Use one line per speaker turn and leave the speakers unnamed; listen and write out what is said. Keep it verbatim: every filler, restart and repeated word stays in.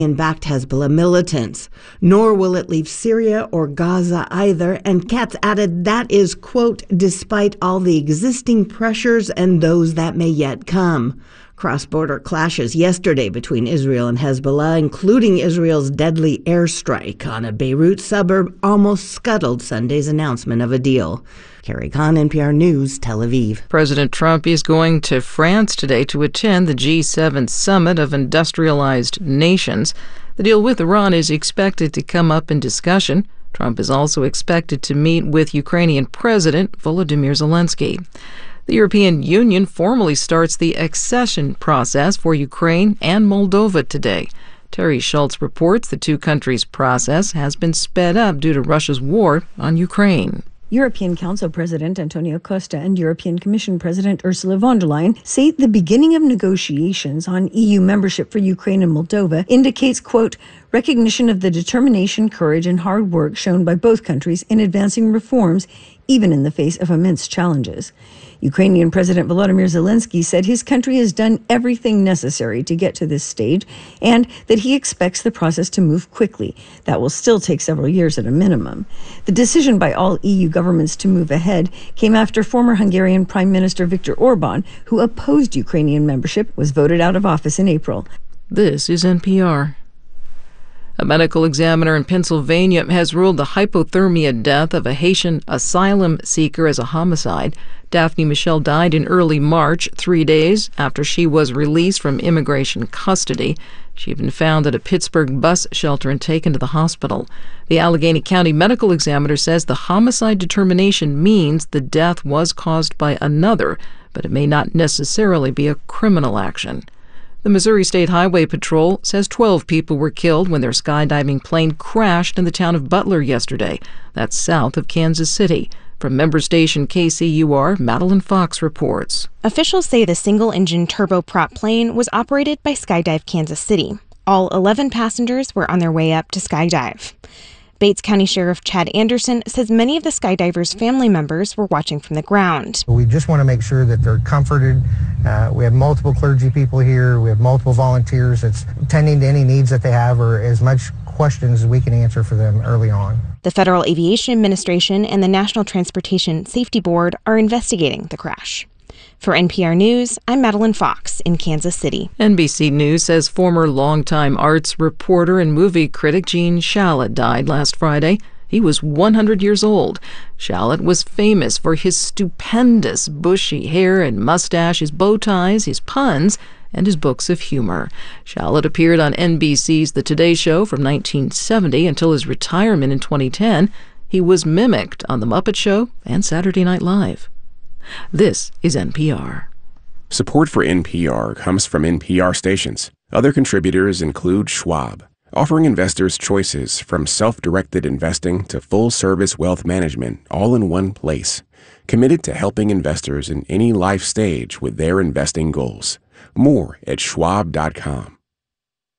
and backed Hezbollah militants. Nor will it leave Syria or Gaza either, and Katz added that is, quote, despite all the existing pressures and those that may yet come. Cross-border clashes yesterday between Israel and Hezbollah, including Israel's deadly airstrike on a Beirut suburb, almost scuttled Sunday's announcement of a deal. Carrie Kahn, N P R News, Tel Aviv.
President Trump is going to France today to attend the G seven summit of industrialized nations. The deal with Iran is expected to come up in discussion. Trump is also expected to meet with Ukrainian President Volodymyr Zelensky. The European Union formally starts the accession process for Ukraine and Moldova today. Terry Schultz reports the two countries' process has been sped up due to Russia's war on Ukraine.
European Council President Antonio Costa and European Commission President Ursula von der Leyen say the beginning of negotiations on E U membership for Ukraine and Moldova indicates, quote, recognition of the determination, courage, and hard work shown by both countries in advancing reforms, even in the face of immense challenges. Ukrainian President Volodymyr Zelensky said his country has done everything necessary to get to this stage and that he expects the process to move quickly. That will still take several years at a minimum. The decision by all E U governments to move ahead came after former Hungarian Prime Minister Viktor Orban, who opposed Ukrainian membership, was voted out of office in April.
This is N P R. A medical examiner in Pennsylvania has ruled the hypothermia death of a Haitian asylum seeker as a homicide. Daphne Michelle died in early March, three days after she was released from immigration custody. She had been found at a Pittsburgh bus shelter and taken to the hospital. The Allegheny County medical examiner says the homicide determination means the death was caused by another, but it may not necessarily be a criminal action. The Missouri State Highway Patrol says twelve people were killed when their skydiving plane crashed in the town of Butler yesterday. That's south of Kansas City. From member station K C U R, Madeline Fox reports.
Officials say the single-engine turboprop plane was operated by Skydive Kansas City. All eleven passengers were on their way up to skydive. Bates County Sheriff Chad Anderson says many of the skydivers' family members were watching from the ground.
We just want to make sure that they're comforted. Uh, we have multiple clergy people here. We have multiple volunteers that's tending to any needs that they have or as much questions as we can answer for them early on.
The Federal Aviation Administration and the National Transportation Safety Board are investigating the crash. For N P R News, I'm Madeline Fox in Kansas City.
N B C News says former longtime arts reporter and movie critic Gene Shalit died last Friday. He was one hundred years old. Shalit was famous for his stupendous bushy hair and mustache, his bow ties, his puns, and his books of humor. Shalit appeared on N B C's The Today Show from nineteen seventy until his retirement in twenty ten. He was mimicked on The Muppet Show and Saturday Night Live. This is N P R.
Support for N P R comes from N P R stations. Other contributors include Schwab, offering investors choices from self-directed investing to full-service wealth management all in one place. Committed to helping investors in any life stage with their investing goals. More at schwab dot com.